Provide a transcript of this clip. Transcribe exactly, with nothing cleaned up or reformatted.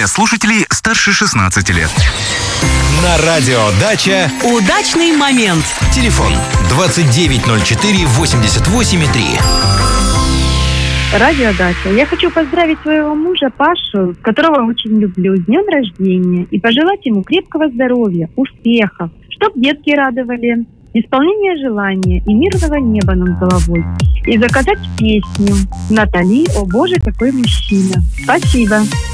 для слушателей старше шестнадцати лет. На радио «Дача» удачный момент. Телефон двадцать девять ноль четыре восемьдесят восемь три. Радио «Дача». Я хочу поздравить своего мужа Пашу, которого очень люблю, с днем рождения, и пожелать ему крепкого здоровья, успехов, чтоб детки радовали, исполнения желания и мирного неба над головой. И заказать песню Натали «О боже, какой мужчина». Спасибо.